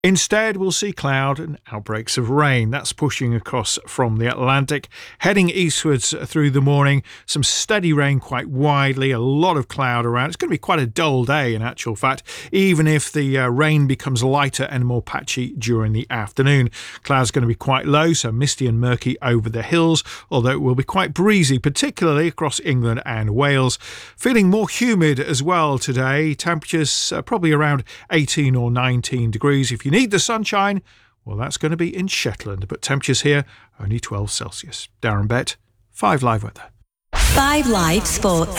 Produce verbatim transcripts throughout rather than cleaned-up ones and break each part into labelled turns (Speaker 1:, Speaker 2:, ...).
Speaker 1: Instead, we'll see cloud and outbreaks of rain. That's pushing across from the Atlantic, heading eastwards through the morning. Some steady rain quite widely, a lot of cloud around. It's going to be quite a dull day in actual fact, even if the uh, rain becomes lighter and more patchy during the afternoon. Cloud's going to be quite low, so misty and murky over the hills, although it will be quite breezy, particularly across England and Wales. Feeling more humid as well today. Temperatures uh, probably around eighteen or nineteen degrees. If you need the sunshine, well, that's going to be in Shetland, but temperatures here only twelve Celsius. Darren Bett, five Live Weather.
Speaker 2: five Live Sports.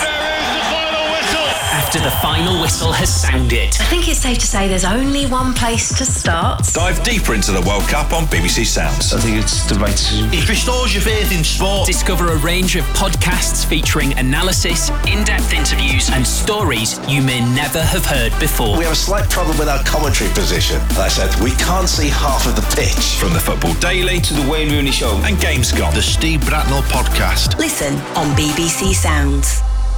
Speaker 3: After the final whistle has sounded,
Speaker 2: I think it's safe to say there's only one place to start.
Speaker 4: Dive deeper into the World Cup on B B C Sounds.
Speaker 5: I think it's the right decision.
Speaker 6: It restores your faith in sport.
Speaker 3: Discover a range of podcasts featuring analysis, in-depth interviews and stories you may never have heard before.
Speaker 6: We have a slight problem with our commentary position. As I said, we can't see half of the pitch.
Speaker 4: From the Football Daily
Speaker 5: To the Wayne Rooney Show
Speaker 4: and Gamescom.
Speaker 6: The Steve Bratnell Podcast.
Speaker 2: Listen on B B C Sounds.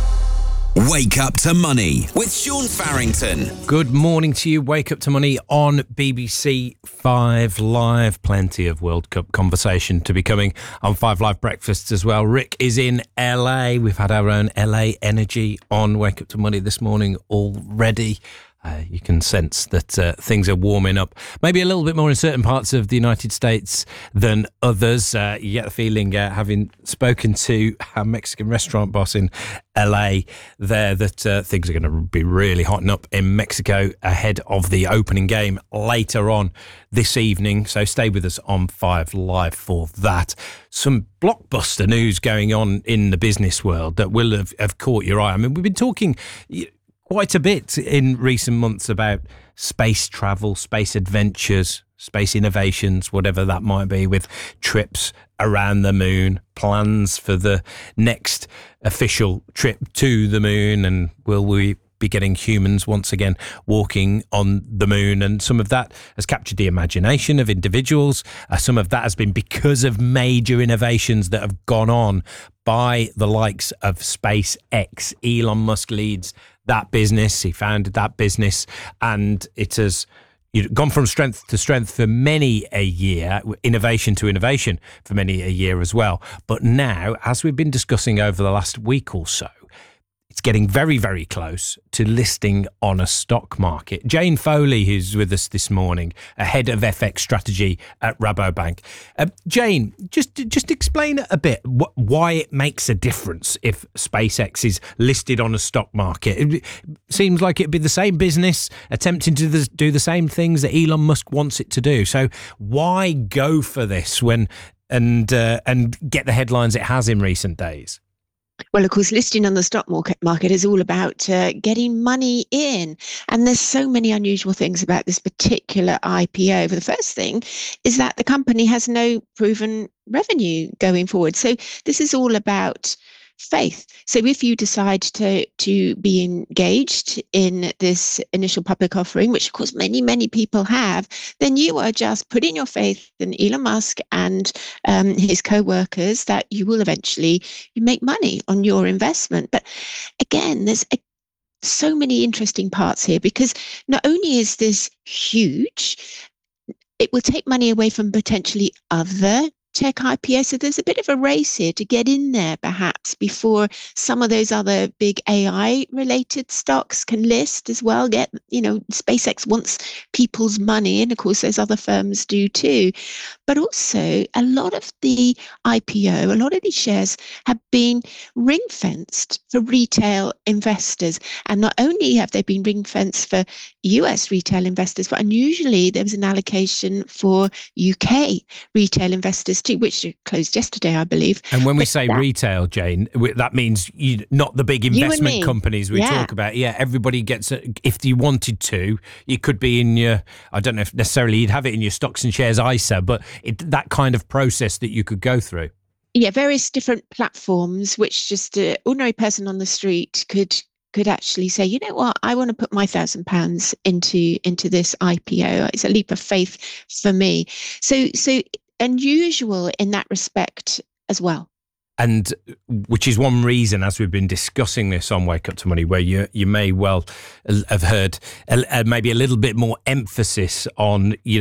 Speaker 7: Wake Up to Money with Sean Farrington.
Speaker 8: Good morning to you. Wake Up to Money on B B C five Live. Plenty of World Cup conversation to be coming on five Live Breakfasts as well. Rick is in L A. We've had our own L A energy on Wake Up to Money this morning already. Uh, you can sense that uh, things are warming up, maybe a little bit more in certain parts of the United States than others. Uh, you get the feeling, uh, having spoken to our Mexican restaurant boss in L A there, that uh, things are going to be really hotting up in Mexico ahead of the opening game later on this evening. So stay with us on five Live for that. Some blockbuster news going on in the business world that will have, have caught your eye. I mean, we've been talking quite a bit in recent months about space travel, space adventures, space innovations, whatever that might be, with trips around the moon, plans for the next official trip to the moon, and will we be getting humans once again walking on the moon. And some of that has captured the imagination of individuals. Uh, some of that has been because of major innovations that have gone on by the likes of SpaceX. Elon Musk leads that business. He founded that business, and it has gone from strength to strength for many a year, innovation to innovation for many a year as well. But now, as we've been discussing over the last week or so, it's getting very, very close to listing on a stock market. Jane Foley, who's with us this morning, a head of F X strategy at Rabobank. Uh, Jane, just just explain a bit wh- why it makes a difference if SpaceX is listed on a stock market. It seems like it'd be the same business attempting to th- do the same things that Elon Musk wants it to do. So why go for this when and uh, and get the headlines it has in recent days?
Speaker 9: Well, of course, listing on the stock market market is all about uh, getting money in. And there's so many unusual things about this particular I P O. The first thing is that the company has no proven revenue going forward. So this is all about faith. So if you decide to to be engaged in this initial public offering, which of course many, many people have, then you are just putting your faith in Elon Musk and um, his co-workers that you will eventually you make money on your investment. But again, there's a, so many interesting parts here, because not only is this huge, it will take money away from potentially other tech I P O. So there's a bit of a race here to get in there perhaps before some of those other big A I related stocks can list as well. Get, you know, SpaceX wants people's money, and of course those other firms do too. But also a lot of the I P O, a lot of these shares have been ring fenced for retail investors. And not only have they been ring fenced for U S retail investors, but unusually there was an allocation for U K retail investors too, which closed yesterday, I believe.
Speaker 8: And when we
Speaker 9: but
Speaker 8: say
Speaker 9: that,
Speaker 8: retail, Jane, that means you, not the big investment companies we
Speaker 9: yeah.
Speaker 8: talk about. Yeah, everybody gets, a, if you wanted to, you could be in your, I don't know if necessarily you'd have it in your stocks and shares I S A, but it, that kind of process that you could go through.
Speaker 9: Yeah, various different platforms, which just an ordinary person on the street could could actually say, you know what, I want to put my thousand pounds into into this I P O. It's a leap of faith for me. So so unusual in that respect as well.
Speaker 8: And which is one reason, as we've been discussing this on Wake Up to Money, where you you may well have heard uh, maybe a little bit more emphasis on, you